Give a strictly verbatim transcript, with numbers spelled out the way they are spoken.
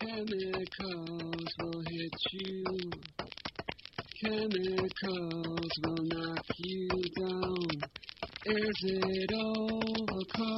Chemicals will hit you. Chemicals will knock you down. Is it overcome?